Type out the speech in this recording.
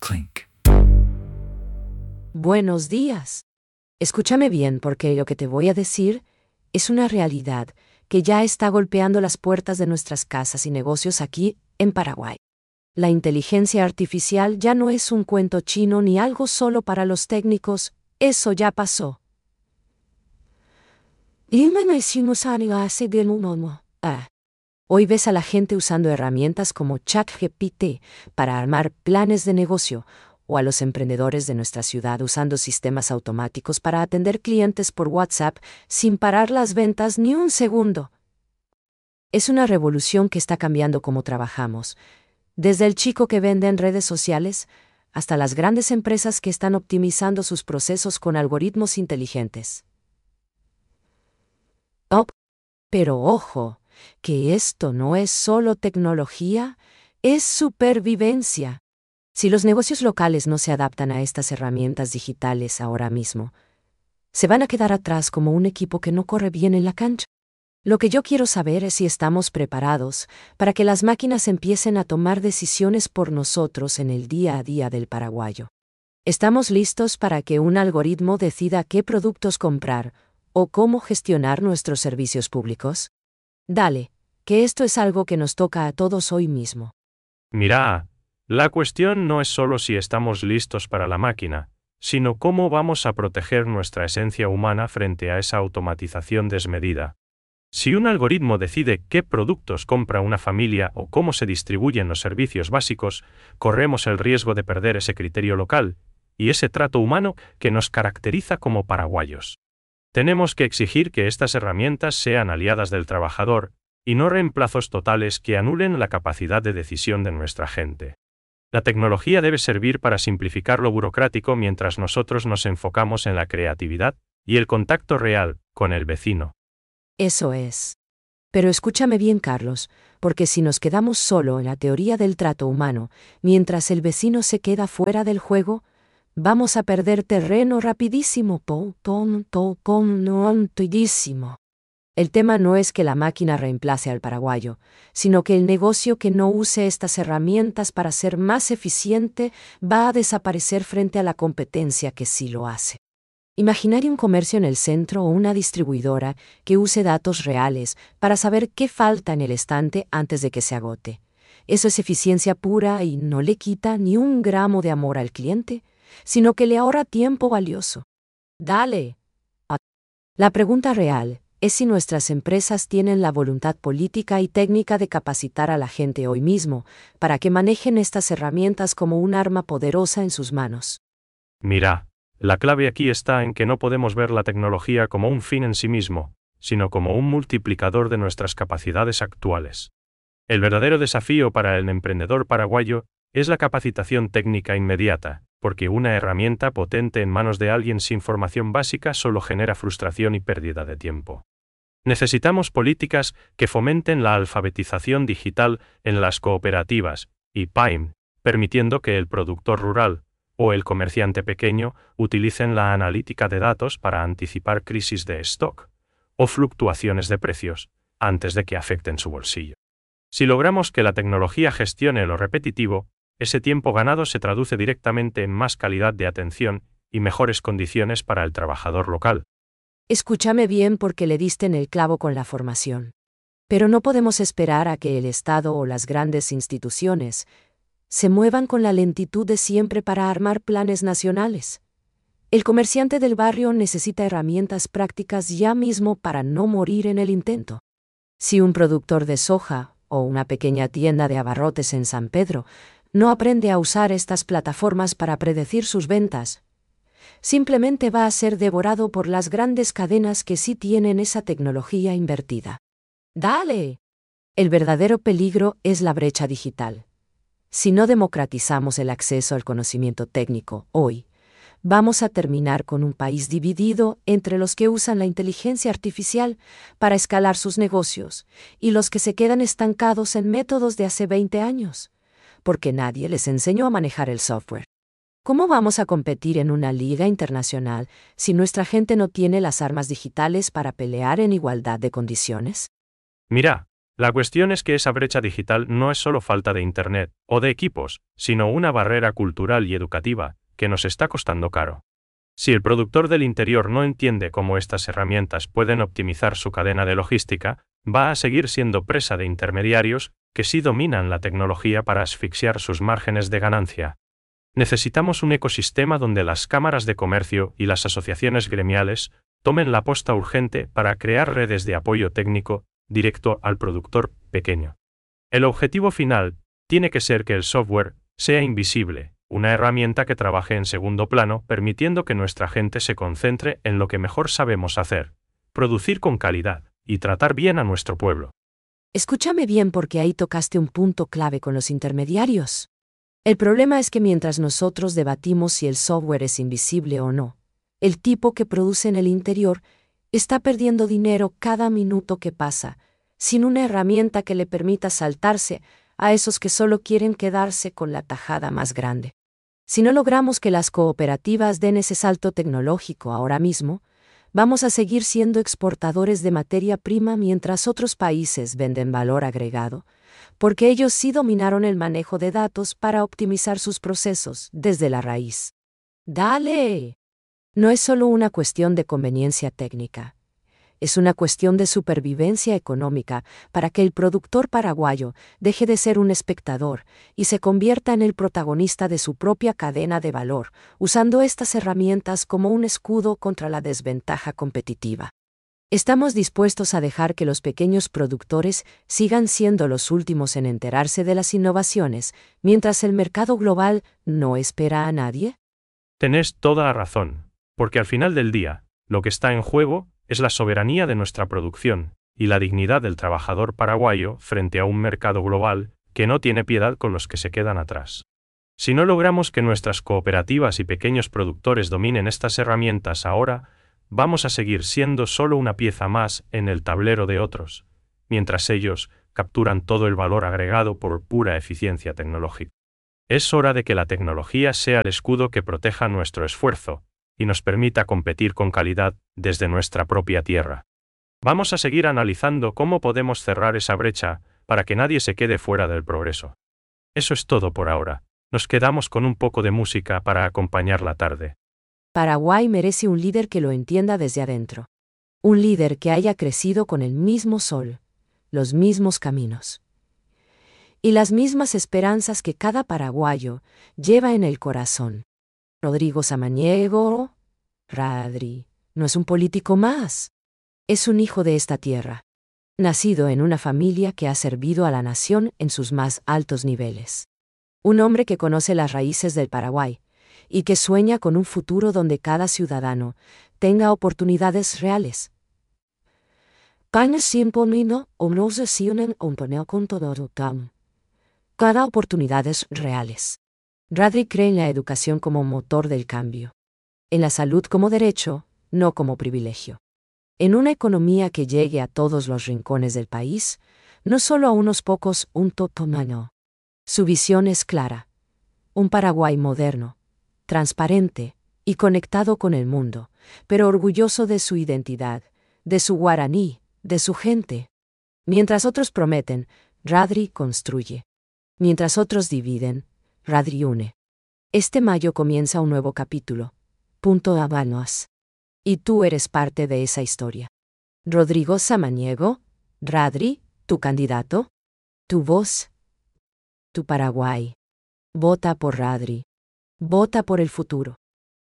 clink. Buenos días. Escúchame bien porque lo que te voy a decir es una realidad que ya está golpeando las puertas de nuestras casas y negocios aquí en Paraguay. La inteligencia artificial ya no es un cuento chino ni algo solo para los técnicos, eso ya pasó. Hoy ves a la gente usando herramientas como ChatGPT para armar planes de negocio, o a los emprendedores de nuestra ciudad usando sistemas automáticos para atender clientes por WhatsApp sin parar las ventas ni un segundo. Es una revolución que está cambiando cómo trabajamos, desde el chico que vende en redes sociales hasta las grandes empresas que están optimizando sus procesos con algoritmos inteligentes. Oh, pero ojo, que esto no es solo tecnología, es supervivencia. Si los negocios locales no se adaptan a estas herramientas digitales ahora mismo, se van a quedar atrás como un equipo que no corre bien en la cancha. Lo que yo quiero saber es si estamos preparados para que las máquinas empiecen a tomar decisiones por nosotros en el día a día del paraguayo. ¿Estamos listos para que un algoritmo decida qué productos comprar o cómo gestionar nuestros servicios públicos? Dale, que esto es algo que nos toca a todos hoy mismo. Mira, la cuestión no es solo si estamos listos para la máquina, sino cómo vamos a proteger nuestra esencia humana frente a esa automatización desmedida. Si un algoritmo decide qué productos compra una familia o cómo se distribuyen los servicios básicos, corremos el riesgo de perder ese criterio local y ese trato humano que nos caracteriza como paraguayos. Tenemos que exigir que estas herramientas sean aliadas del trabajador y no reemplazos totales que anulen la capacidad de decisión de nuestra gente. La tecnología debe servir para simplificar lo burocrático mientras nosotros nos enfocamos en la creatividad y el contacto real con el vecino. Eso es. Pero escúchame bien, Carlos, porque si nos quedamos solo en la teoría del trato humano, mientras el vecino se queda fuera del juego, vamos a perder terreno rapidísimo. El tema no es que la máquina reemplace al paraguayo, sino que el negocio que no use estas herramientas para ser más eficiente va a desaparecer frente a la competencia que sí lo hace. Imaginar un comercio en el centro o una distribuidora que use datos reales para saber qué falta en el estante antes de que se agote. Eso es eficiencia pura y no le quita ni un gramo de amor al cliente, sino que le ahorra tiempo valioso. Dale. La pregunta real es si nuestras empresas tienen la voluntad política y técnica de capacitar a la gente hoy mismo para que manejen estas herramientas como un arma poderosa en sus manos. Mira, la clave aquí está en que no podemos ver la tecnología como un fin en sí mismo, sino como un multiplicador de nuestras capacidades actuales. El verdadero desafío para el emprendedor paraguayo es la capacitación técnica inmediata, porque una herramienta potente en manos de alguien sin formación básica solo genera frustración y pérdida de tiempo. Necesitamos políticas que fomenten la alfabetización digital en las cooperativas y PAIM, permitiendo que el productor rural o el comerciante pequeño utilicen la analítica de datos para anticipar crisis de stock o fluctuaciones de precios antes de que afecten su bolsillo. Si logramos que la tecnología gestione lo repetitivo, ese tiempo ganado se traduce directamente en más calidad de atención y mejores condiciones para el trabajador local. Escúchame bien porque le diste en el clavo con la formación. Pero no podemos esperar a que el Estado o las grandes instituciones se muevan con la lentitud de siempre para armar planes nacionales. El comerciante del barrio necesita herramientas prácticas ya mismo para no morir en el intento. Si un productor de soja o una pequeña tienda de abarrotes en San Pedro no aprende a usar estas plataformas para predecir sus ventas, simplemente va a ser devorado por las grandes cadenas que sí tienen esa tecnología invertida. ¡Dale! El verdadero peligro es la brecha digital. Si no democratizamos el acceso al conocimiento técnico hoy, vamos a terminar con un país dividido entre los que usan la inteligencia artificial para escalar sus negocios y los que se quedan estancados en métodos de hace 20 años, porque nadie les enseñó a manejar el software. ¿Cómo vamos a competir en una liga internacional si nuestra gente no tiene las armas digitales para pelear en igualdad de condiciones? Mira, La cuestión es que esa brecha digital no es solo falta de Internet o de equipos, sino una barrera cultural y educativa que nos está costando caro. Si el productor del interior no entiende cómo estas herramientas pueden optimizar su cadena de logística, va a seguir siendo presa de intermediarios que sí dominan la tecnología para asfixiar sus márgenes de ganancia. Necesitamos un ecosistema donde las cámaras de comercio y las asociaciones gremiales tomen la posta urgente para crear redes de apoyo técnico directo al productor pequeño. El objetivo final tiene que ser que el software sea invisible, una herramienta que trabaje en segundo plano, permitiendo que nuestra gente se concentre en lo que mejor sabemos hacer, producir con calidad y tratar bien a nuestro pueblo. Escúchame bien porque ahí tocaste un punto clave con los intermediarios. El problema es que mientras nosotros debatimos si el software es invisible o no, el tipo que produce en el interior está perdiendo dinero cada minuto que pasa, sin una herramienta que le permita saltarse a esos que solo quieren quedarse con la tajada más grande. Si no logramos que las cooperativas den ese salto tecnológico ahora mismo, vamos a seguir siendo exportadores de materia prima mientras otros países venden valor agregado, porque ellos sí dominaron el manejo de datos para optimizar sus procesos desde la raíz. ¡Dale! No es solo una cuestión de conveniencia técnica. Es una cuestión de supervivencia económica para que el productor paraguayo deje de ser un espectador y se convierta en el protagonista de su propia cadena de valor, usando estas herramientas como un escudo contra la desventaja competitiva. ¿Estamos dispuestos a dejar que los pequeños productores sigan siendo los últimos en enterarse de las innovaciones, mientras el mercado global no espera a nadie? Tenés toda razón, porque al final del día, lo que está en juego es la soberanía de nuestra producción y la dignidad del trabajador paraguayo frente a un mercado global que no tiene piedad con los que se quedan atrás. Si no logramos que nuestras cooperativas y pequeños productores dominen estas herramientas ahora, vamos a seguir siendo solo una pieza más en el tablero de otros, mientras ellos capturan todo el valor agregado por pura eficiencia tecnológica. Es hora de que la tecnología sea el escudo que proteja nuestro esfuerzo y nos permita competir con calidad desde nuestra propia tierra. Vamos a seguir analizando cómo podemos cerrar esa brecha para que nadie se quede fuera del progreso. Eso es todo por ahora. Nos quedamos con un poco de música para acompañar la tarde. Paraguay merece un líder que lo entienda desde adentro. Un líder que haya crecido con el mismo sol, los mismos caminos y las mismas esperanzas que cada paraguayo lleva en el corazón. Rodrigo Samaniego, Radri, no es un político más. Es un hijo de esta tierra, nacido en una familia que ha servido a la nación en sus más altos niveles. Un hombre que conoce las raíces del Paraguay y que sueña con un futuro donde cada ciudadano tenga oportunidades reales. Cada oportunidades reales. Radri cree en la educación como motor del cambio. En la salud como derecho, no como privilegio. En una economía que llegue a todos los rincones del país, no solo a unos pocos, un totomano. Su visión es clara. Un Paraguay moderno, transparente y conectado con el mundo, pero orgulloso de su identidad, de su guaraní, de su gente. Mientras otros prometen, Radri construye. Mientras otros dividen, Radri une. Este mayo comienza un nuevo capítulo. Punto Habanos. Y tú eres parte de esa historia. Rodrigo Samaniego, Radri, tu candidato, tu voz, tu Paraguay. Vota por Radri. Vota por el futuro.